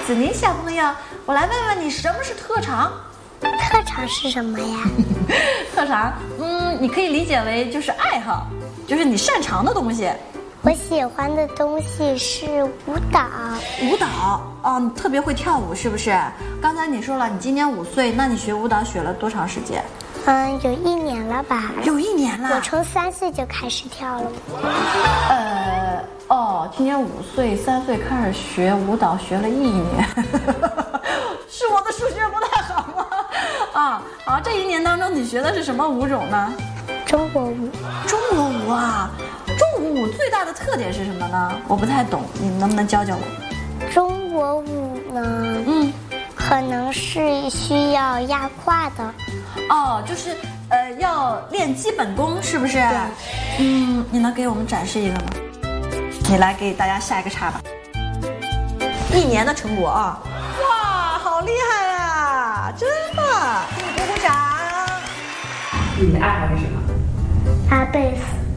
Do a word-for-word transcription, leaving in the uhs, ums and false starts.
子宁小朋友，我来问问你，什么是特长？ 特长是什么呀？ 特长，嗯，你可以理解为就是爱好，就是你擅长的东西。 我喜欢的东西是舞蹈。 舞蹈哦，你特别会跳舞是不是？刚才你说了，你今年五岁，那你学舞蹈学了多长时间？ 嗯，有一年了吧。 有一年了。 我从三岁就开始跳了。 呃，哦，今年五岁，三岁开始学舞蹈，学了一年。是我的数学不太好吗？啊，好，这一年当中你学的是什么舞种呢？ 中国舞。 中国舞啊，中国舞最大的特点是什么呢？我不太懂，你能不能教教我？ 中国舞呢？ 嗯， 可能是需要压胯的。 哦，就是呃要练基本功，是不是？对。嗯，你能给我们展示一个吗？你来给大家下一个叉吧。一年的成果啊！哇，好厉害啊！真棒！给你鼓鼓掌。 你的爱好是什么？ 拉贝斯。